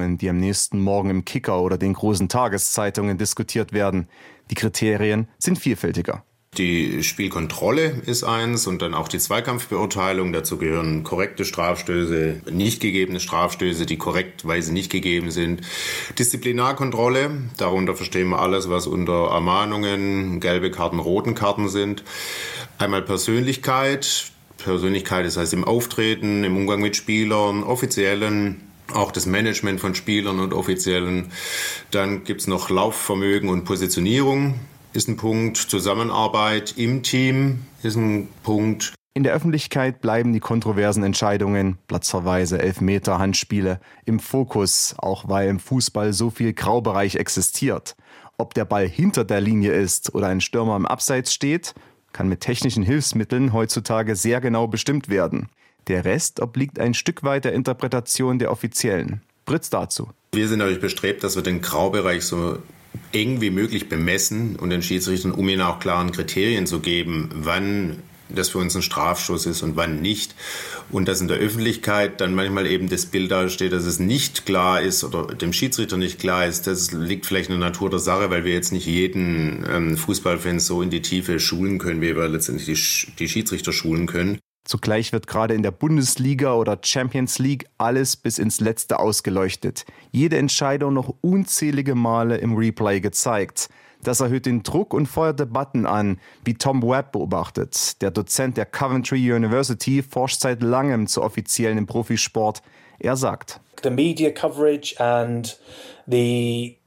wenn die am nächsten Morgen im Kicker oder den großen Tageszeitungen diskutiert werden. Die Kriterien sind vielfältiger. Die Spielkontrolle ist eins und dann auch die Zweikampfbeurteilung. Dazu gehören korrekte Strafstöße, nicht gegebene Strafstöße, die korrektweise nicht gegeben sind. Disziplinarkontrolle, darunter verstehen wir alles, was unter Ermahnungen, gelbe Karten, roten Karten sind. Einmal Persönlichkeit, das heißt im Auftreten, im Umgang mit Spielern, Offiziellen, auch das Management von Spielern und Offiziellen. Dann gibt's noch Laufvermögen und Positionierung. Ist ein Punkt. Zusammenarbeit im Team ist ein Punkt. In der Öffentlichkeit bleiben die kontroversen Entscheidungen, Platzverweise, Elfmeter, Handspiele, im Fokus, auch weil im Fußball so viel Graubereich existiert. Ob der Ball hinter der Linie ist oder ein Stürmer im Abseits steht, kann mit technischen Hilfsmitteln heutzutage sehr genau bestimmt werden. Der Rest obliegt ein Stück weit der Interpretation der Offiziellen. Fritz dazu. Wir sind natürlich bestrebt, dass wir den Graubereich so eng wie möglich bemessen und den Schiedsrichtern, um ihnen auch klaren Kriterien zu geben, wann das für uns ein Strafstoß ist und wann nicht. Und dass in der Öffentlichkeit dann manchmal eben das Bild dasteht, dass es nicht klar ist oder dem Schiedsrichter nicht klar ist, das liegt vielleicht in der Natur der Sache, weil wir jetzt nicht jeden Fußballfan so in die Tiefe schulen können, wie wir letztendlich die Schiedsrichter schulen können. Zugleich wird gerade in der Bundesliga oder Champions League alles bis ins Letzte ausgeleuchtet. Jede Entscheidung noch unzählige Male im Replay gezeigt. Das erhöht den Druck und feuert Debatten an, wie Tom Webb beobachtet. Der Dozent der Coventry University forscht seit langem zu Offiziellen im Profisport. Er sagt: The media coverage and the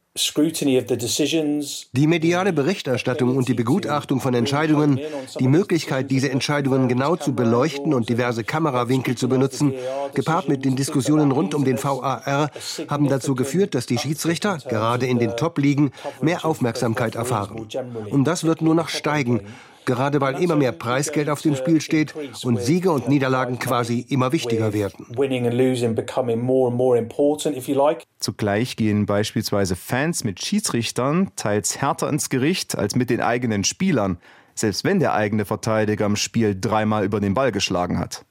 Die mediale Berichterstattung und die Begutachtung von Entscheidungen, die Möglichkeit, diese Entscheidungen genau zu beleuchten und diverse Kamerawinkel zu benutzen, gepaart mit den Diskussionen rund um den VAR, haben dazu geführt, dass die Schiedsrichter, gerade in den Top-Ligen, mehr Aufmerksamkeit erfahren. Und das wird nur noch steigen, gerade weil immer mehr Preisgeld auf dem Spiel steht und Siege und Niederlagen quasi immer wichtiger werden. Zugleich gehen beispielsweise Fans mit Schiedsrichtern teils härter ins Gericht als mit den eigenen Spielern, selbst wenn der eigene Verteidiger im Spiel 3-mal über den Ball geschlagen hat.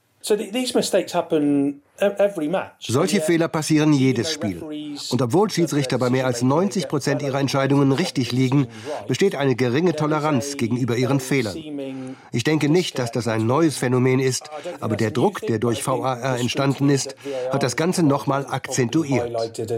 Solche Fehler passieren jedes Spiel. Und obwohl Schiedsrichter bei mehr als 90% ihrer Entscheidungen richtig liegen, besteht eine geringe Toleranz gegenüber ihren Fehlern. Ich denke nicht, dass das ein neues Phänomen ist, aber der Druck, der durch VAR entstanden ist, hat das Ganze nochmal akzentuiert.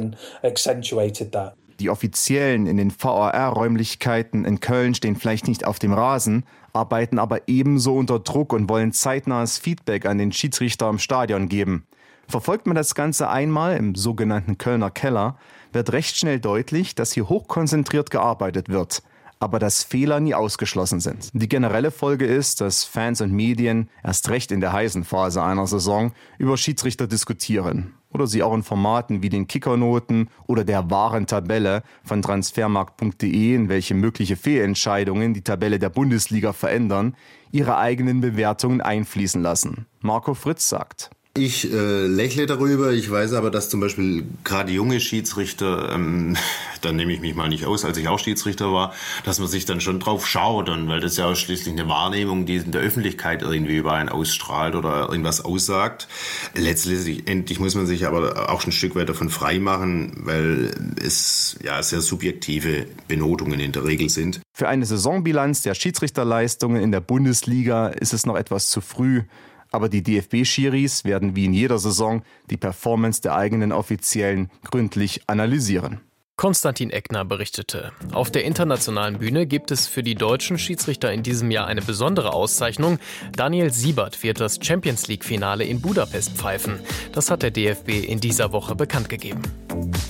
Die Offiziellen in den VAR-Räumlichkeiten in Köln stehen vielleicht nicht auf dem Rasen, arbeiten aber ebenso unter Druck und wollen zeitnahes Feedback an den Schiedsrichter im Stadion geben. Verfolgt man das Ganze einmal im sogenannten Kölner Keller, wird recht schnell deutlich, dass hier hochkonzentriert gearbeitet wird, aber dass Fehler nie ausgeschlossen sind. Die generelle Folge ist, dass Fans und Medien erst recht in der heißen Phase einer Saison über Schiedsrichter diskutieren oder sie auch in Formaten wie den Kickernoten oder der wahren Tabelle von transfermarkt.de, in welche mögliche Fehlentscheidungen die Tabelle der Bundesliga verändern, ihre eigenen Bewertungen einfließen lassen. Marco Fritz sagt: Ich lächle darüber. Ich weiß aber, dass zum Beispiel gerade junge Schiedsrichter, da nehme ich mich mal nicht aus, als ich auch Schiedsrichter war, dass man sich dann schon drauf schaut, und weil das ja auch schließlich eine Wahrnehmung, die in der Öffentlichkeit irgendwie über einen ausstrahlt oder irgendwas aussagt. Letztendlich muss man sich aber auch ein Stück weit davon frei machen, weil es ja sehr subjektive Benotungen in der Regel sind. Für eine Saisonbilanz der Schiedsrichterleistungen in der Bundesliga ist es noch etwas zu früh. Aber die DFB-Schiris werden wie in jeder Saison die Performance der eigenen Offiziellen gründlich analysieren. Konstantin Eckner berichtete. Auf der internationalen Bühne gibt es für die deutschen Schiedsrichter in diesem Jahr eine besondere Auszeichnung. Daniel Siebert wird das Champions-League-Finale in Budapest pfeifen. Das hat der DFB in dieser Woche bekannt gegeben.